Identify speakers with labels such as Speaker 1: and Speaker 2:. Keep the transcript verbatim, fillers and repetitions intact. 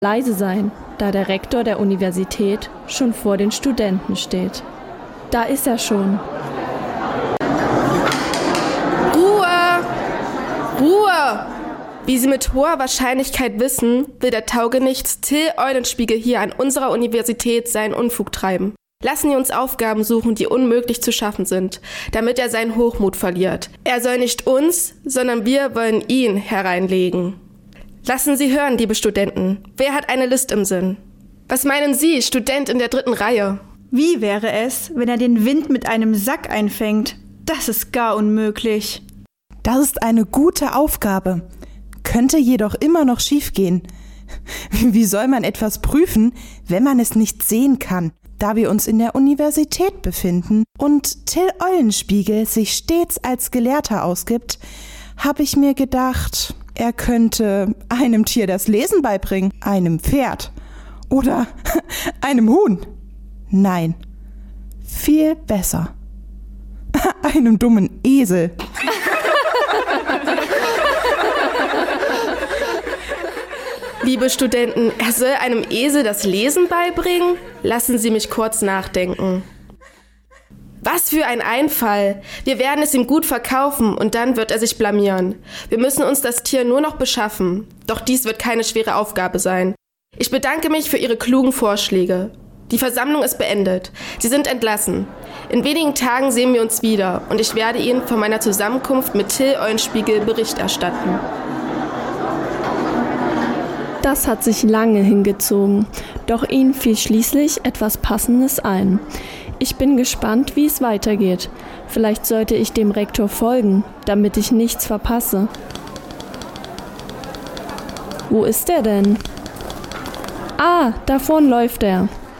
Speaker 1: Leise sein, da der Rektor der Universität schon vor den Studenten steht. Da ist er schon.
Speaker 2: Ruhe! Ruhe! Wie Sie mit hoher Wahrscheinlichkeit wissen, will der Taugenichts Till Eulenspiegel hier an unserer Universität seinen Unfug treiben. Lassen Sie uns Aufgaben suchen, die unmöglich zu schaffen sind, damit er seinen Hochmut verliert. Er soll nicht uns, sondern wir wollen ihn hereinlegen. Lassen Sie hören, liebe Studenten. Wer hat eine List im Sinn? Was meinen Sie, Student in der dritten Reihe?
Speaker 3: Wie wäre es, wenn er den Wind mit einem Sack einfängt? Das ist gar unmöglich.
Speaker 4: Das ist eine gute Aufgabe, könnte jedoch immer noch schiefgehen. Wie soll man etwas prüfen, wenn man es nicht sehen kann? Da wir uns in der Universität befinden und Till Eulenspiegel sich stets als Gelehrter ausgibt, habe ich mir gedacht, er könnte einem Tier das Lesen beibringen, einem Pferd oder einem Huhn. Nein, viel besser, einem dummen Esel.
Speaker 2: Liebe Studenten, er soll einem Esel das Lesen beibringen? Lassen Sie mich kurz nachdenken. Was für ein Einfall! Wir werden es ihm gut verkaufen und dann wird er sich blamieren. Wir müssen uns das Tier nur noch beschaffen. Doch dies wird keine schwere Aufgabe sein. Ich bedanke mich für Ihre klugen Vorschläge. Die Versammlung ist beendet. Sie sind entlassen. In wenigen Tagen sehen wir uns wieder und ich werde Ihnen von meiner Zusammenkunft mit Till Eulenspiegel Bericht erstatten.
Speaker 1: Das hat sich lange hingezogen, doch ihnen fiel schließlich etwas Passendes ein. Ich bin gespannt, wie es weitergeht. Vielleicht sollte ich dem Rektor folgen, damit ich nichts verpasse. Wo ist er denn? Ah, da vorn läuft er.